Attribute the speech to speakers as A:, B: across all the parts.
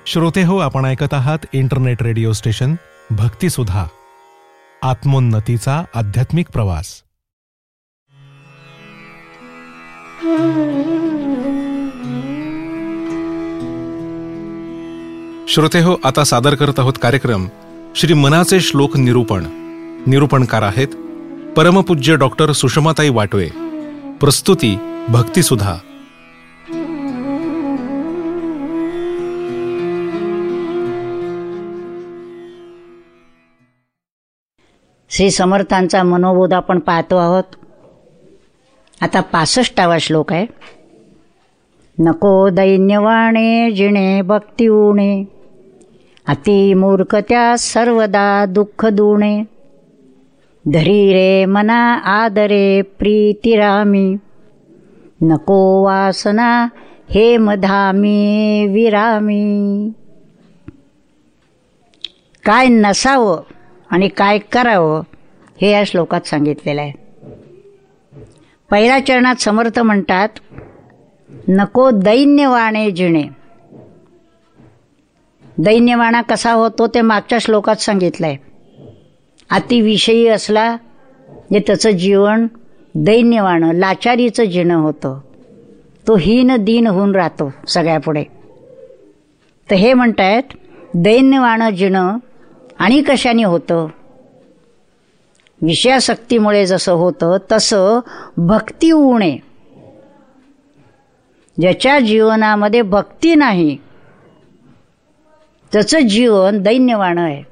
A: श्रोते हो, आपण ऐकत आहात इंटरनेट रेडिओ स्टेशन भक्तिसुधा, आत्मोन्नतीचा आध्यात्मिक प्रवास. श्रोते हो, आता सादर करत आहोत कार्यक्रम श्री मनाचे श्लोक निरूपण. निरूपणकार आहेत परमपूज्य डॉक्टर सुषमाताई वाटवे. प्रस्तुती भक्तिसुधा.
B: श्री समर्थांचा मनोबोध आपण पाहतो आहोत. आता 65वा श्लोक आहे. नको दैन्यवाणे जिणे भक्ती उणे, अति मूर्ख त्या सर्वदा दुःख दुणे. धरी रे मना आदरे प्रीतिरामी, नको वासना हे मधामी विरामी. काय नसावं आणि काय करावं हे या श्लोकात सांगितलेलं आहे. पहिल्या चरणात समर्थ म्हणतात, नको दैन्यवाणे जिणे. दैन्यवाणा कसा होतो ते मागच्या श्लोकात सांगितलं आहे. अतिविषयी असला जे त्याचं जीवन दैन्यवाणं लाचारीचं जिणं होतं, तो हीन दीन होऊन राहतो सगळ्यापुढे. तर हे म्हणतायत दैन्यवाणं जिणं आणि कशाने होतं? विषयासक्तीमुळे जसं होतं तसं भक्ती उणे. ज्याच्या जीवनामध्ये भक्ती नाही त्याचं जीवन दैन्यवाणं आहे.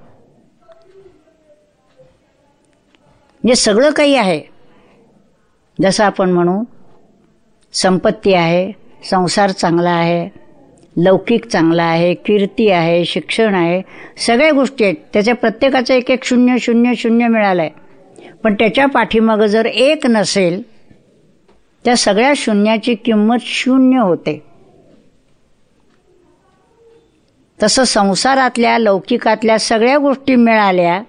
B: म्हणजे सगळं काही आहे, जसं आपण म्हणू संपत्ती आहे, संसार चांगला आहे, लौकिक चांगला आहे, कीर्ती आहे, शिक्षण आहे, सगळ्या गोष्टी आहेत. त्याच्या प्रत्येकाचं एक एक शून्य शून्य शून्य मिळालं आहे. पण त्याच्या पाठीमागं जर एक नसेल, त्या सगळ्या शून्याची किंमत शून्य होते. तसं संसारातल्या लौकिकातल्या सगळ्या गोष्टी मिळाल्या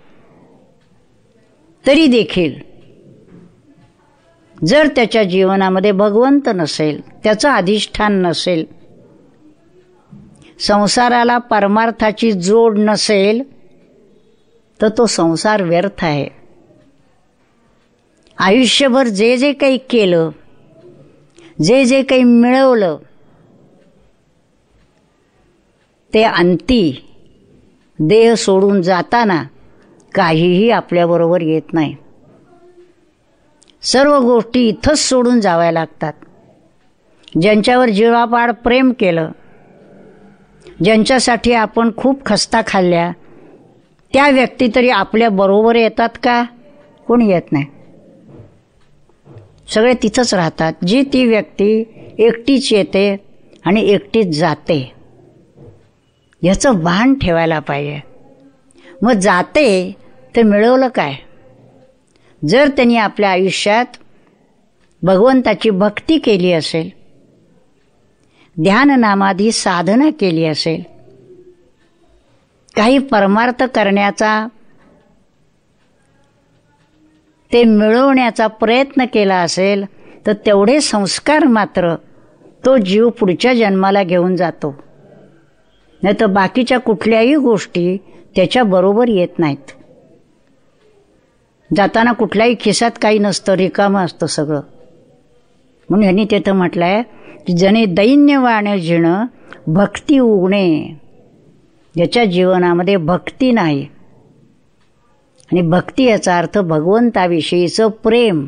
B: तरी देखील जर त्याच्या जीवनामध्ये भगवंत नसेल, त्याचं अधिष्ठान नसेल, संसाराला परमार्थाची जोड नसेल, तर तो संसार व्यर्थ आहे. आयुष्यभर जे जे काही केलं, जे जे काही मिळवलं, ते अंती देह सोडून जाताना काहीही आपल्याबरोबर येत नाही. सर्व गोष्टी इथंच सोडून जाव्या लागतात. ज्यांच्यावर जीवापाड प्रेम केलं, ज्यांच्यासाठी आपण खूप खस्ता खाल्ल्या, त्या व्यक्ती तरी आपल्या बरोबर येतात का? कोणी येत नाही. सगळे तिथंच राहतात. जी ती व्यक्ती एकटीच येते आणि एकटीच जाते. ह्याचं भान ठेवायला पाहिजे. मग जाते तर मिळवलं काय? जर त्यांनी आपल्या आयुष्यात भगवंताची भक्ती केली असेल, ध्याननामाधी साधना केली असेल, काही परमार्थ करण्याचा, ते मिळवण्याचा प्रयत्न केला असेल, तर तेवढे संस्कार मात्र तो जीव पुढच्या जन्माला घेऊन जातो. नाही तर बाकीच्या कुठल्याही गोष्टी त्याच्याबरोबर येत नाहीत. जाताना कुठल्याही खिशात काही नसतं, रिकामं असतं सगळं. म्हणून यांनी तिथं म्हटलं आहे की जणे दैन्यवाणे जिणं भक्ती उगणे. ज्याच्या जीवनामध्ये भक्ती नाही, आणि भक्ती याचा अर्थ भगवंताविषयीचं प्रेम.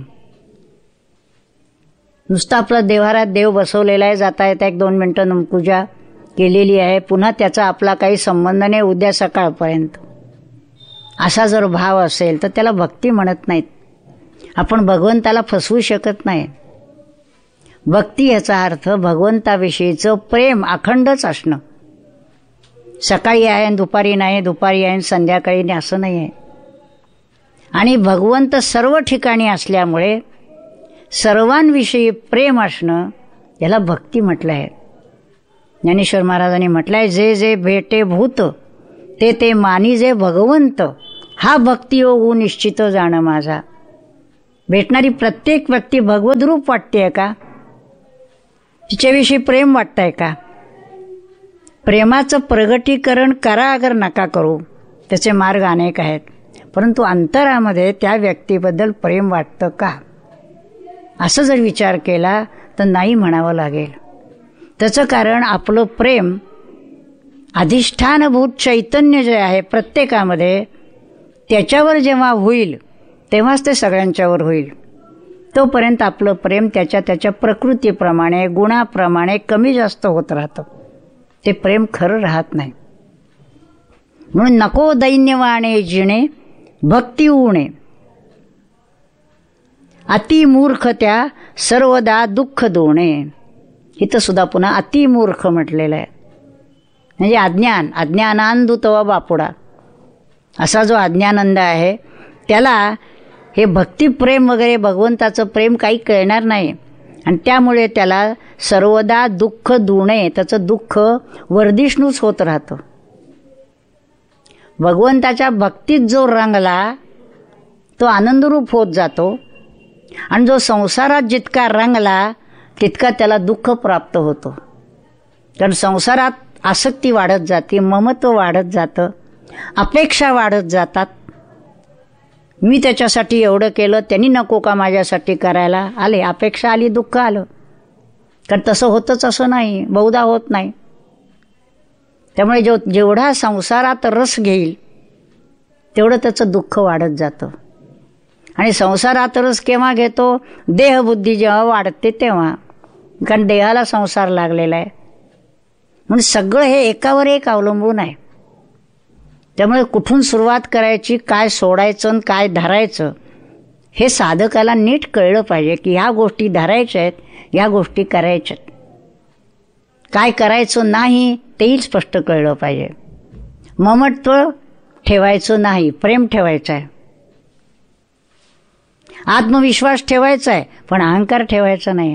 B: नुसतं आपलं देवारात देव बसवलेला आहे, जाता येता 1-2 मिनटं पूजा केलेली आहे, पुन्हा त्याचा आपला काही संबंध नाही उद्या सकाळपर्यंत, असा जर भाव असेल तर त्याला भक्ती म्हणत नाहीत. आपण भगवंताला फसवू शकत नाही. भक्ती याचा अर्थ भगवंताविषयीचं प्रेम अखंडच असणं. सकाळी आहे आणि दुपारी नाही, दुपारी आहे आणि संध्याकाळी नाही, असं नाही आहे. आणि भगवंत सर्व ठिकाणी असल्यामुळे सर्वांविषयी प्रेम असणं याला भक्ती म्हटलं आहे. ज्ञानेश्वर महाराजांनी म्हटलं आहे, जे जे भेटे भूत ते ते मानी जे भगवंत, हा भक्तियोग निश्चित जाणं माझा. भेटणारी प्रत्येक व्यक्ती भगवद्रूप वाटते का? तिच्याविषयी प्रेम वाटतंय का? प्रेमाचं प्रगटीकरण करा अगर नका करू, त्याचे मार्ग अनेक आहेत, परंतु अंतरामध्ये त्या व्यक्तीबद्दल प्रेम वाटतं का, असं जर विचार केला तर नाही म्हणावं लागेल. त्याचं कारण आपलं प्रेम अधिष्ठानभूत चैतन्य जे आहे प्रत्येकामध्ये, त्याच्यावर जेव्हा होईल तेव्हाच ते सगळ्यांच्यावर होईल. तोपर्यंत आपलं प्रेम त्याच्या प्रकृतीप्रमाणे, गुणाप्रमाणे कमी जास्त होत राहतं. ते प्रेम खरं राहत नाही. म्हणून नको दैन्यवाणे जिणे भक्ती उणे, अतिमूर्ख त्या सर्वदा दुःख दोणे. इथं सुद्धा पुन्हा अतिमूर्ख म्हटलेलं आहे. म्हणजे अज्ञानांधुतवा बापुडा, असा जो अज्ञानंद आहे त्याला हे भक्तिप्रेम वगैरे भगवंताचं प्रेम काही कळणार नाही, आणि त्यामुळे त्याला सर्वदा दुःख दुणे, त्याचं दुःख वर्धिष्णूच होत राहतं. भगवंताच्या भक्तीत जो रंगला तो आनंदरूप होत जातो, आणि जो संसारात जितका रंगला तितका त्याला दुःख प्राप्त होतो. कारण संसारात आसक्ती वाढत जाते, ममत्व वाढत जातं, अपेक्षा वाढत जातात. मी त्याच्यासाठी एवढं केलं, त्यांनी नको का माझ्यासाठी करायला, आले अपेक्षा आली, दुःख आलं. कारण तसं होतंच असं नाही, बहुधा होत नाही. त्यामुळे जेवढा संसारात रस घेईल तेवढं त्याचं दुःख वाढत जातं. आणि संसारात रस केव्हा घेतो, देहबुद्धी जेव्हा वाढते तेव्हा, कारण देहाला संसार लागलेला आहे. म्हणून सगळं हे एकावर एक अवलंबून आहे. त्यामुळे कुठून सुरुवात करायची, काय सोडायचं आणि काय धरायचं, हे साधकाला नीट कळलं पाहिजे की ह्या गोष्टी धरायच्या आहेत, ह्या गोष्टी करायच्या आहेत. काय करायचं नाही तेही स्पष्ट कळलं पाहिजे. ममत्व ठेवायचं नाही, प्रेम ठेवायचं आहे. आत्मविश्वास ठेवायचा आहे, पण अहंकार ठेवायचा नाही.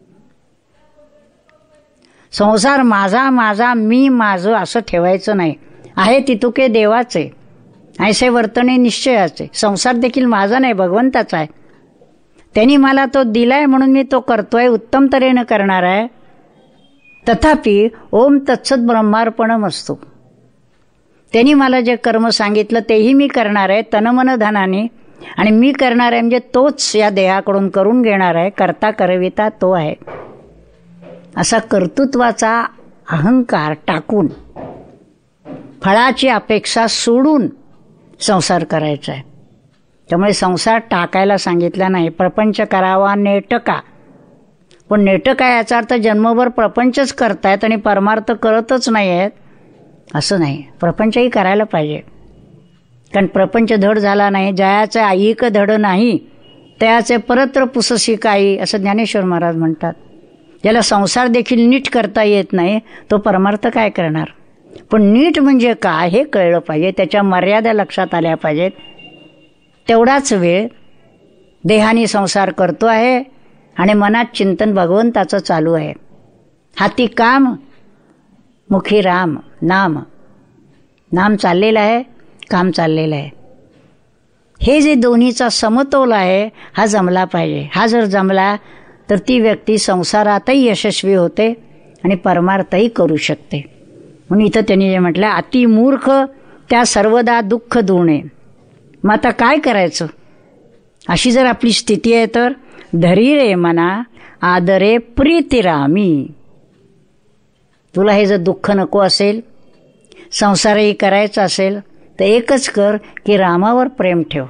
B: संसार माझा माझा, मी माझं असं ठेवायचं नाही. आहे तितुके देवाचे, ऐसे वर्तने निश्चयाचे. संसार देखील माझा नाही, भगवंताचा आहे. त्यांनी मला तो दिलाय म्हणून मी तो करतोय, उत्तम तऱ्हेनं करणार आहे. तथापि ओम तत्सत ब्रह्मार्पणम असतो. त्यांनी मला जे कर्म सांगितलं तेही मी करणार आहे तनमन धनाने, आणि मी करणार आहे म्हणजे तोच या देहाकडून करून घेणार आहे. करता करविता तो आहे. असा कर्तृत्वाचा अहंकार टाकून, फळाची अपेक्षा सोडून संसार करायचा आहे. त्यामुळे संसार टाकायला सांगितला नाही. प्रपंच करावा नेटका, पण नेटका याचा अर्थ जन्मभर प्रपंचच करतायत आणि परमार्थ करतच नाही आहेत असं नाही. प्रपंचही करायला पाहिजे. कारण प्रपंच धड झाला नाही, जयाचे ऐहिक धड नाही तयाचे परत्र पुससी काही, असं ज्ञानेश्वर महाराज म्हणतात. ज्याला संसार देखील नीट करता येत नाही तो परमार्थ काय करणार. पण नीट म्हणजे काय हे कळलं पाहिजे, त्याच्या मर्यादा लक्षात आल्या पाहिजेत. तेवढाच वेळ देहाने संसार करतो आहे आणि मनात चिंतन भगवंताचं चालू आहे. हाती काम, मुखी राम नाम. नाम चाललेलं आहे, काम चाललेलं आहे. हे जे दोन्हीचा समतोल आहे हा जमला पाहिजे. हा जर जमला तर ती व्यक्ती संसारातही यशस्वी होते आणि परमार्थही करू शकते. म्हणून इथं त्यांनी जे म्हटलं, अतिमूर्ख त्या सर्वदा दुःख दुणे. मग आता काय करायचं, अशी जर आपली स्थिती आहे तर धरी रे मना आदरे प्रीतिरामी. तुला हे जर दुःख नको असेल, संसारही करायचा असेल तर एकच कर की रामावर प्रेम ठेव.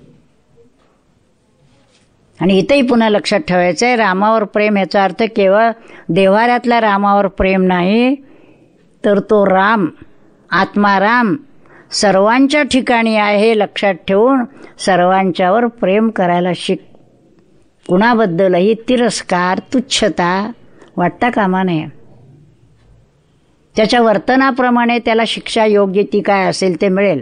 B: आणि इथंही पुन्हा लक्षात ठेवायचं आहे, रामावर प्रेम याचा अर्थ केवळ देव्हाऱ्यातल्या रामावर प्रेम नाही, तर तो राम, आत्मा राम सर्वांच्या ठिकाणी आहे हे लक्षात ठेवून सर्वांच्यावर प्रेम करायला शिक. कुणाबद्दलही तिरस्कार, तुच्छता वाटता कामा नये. त्याच्या वर्तनाप्रमाणे त्याला शिक्षा योग्य ती काय असेल ते मिळेल.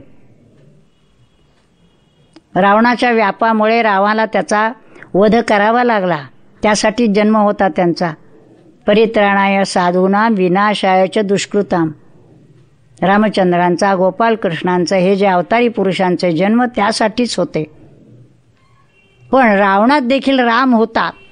B: रावणाच्या व्यापामुळे रावणाला त्याचा वध करावा लागला, त्यासाठी जन्म होता त्यांचा. परित्राणाय साधूनां विनाशायच दुष्कृताम. रामचंद्रांचा, गोपालकृष्णांचा हे जे अवतारी पुरुषांचे जन्म त्यासाठीच होते. पण रावणात देखील राम होता,